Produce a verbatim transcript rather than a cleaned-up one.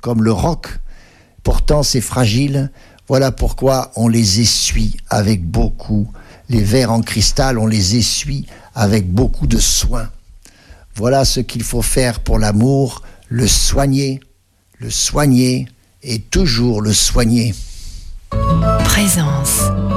comme le roc. Pourtant, c'est fragile. Voilà pourquoi on les essuie avec beaucoup. Les verres en cristal, on les essuie avec beaucoup de soin. Voilà ce qu'il faut faire pour l'amour, le soigner, le soigner et toujours le soigner. Présence.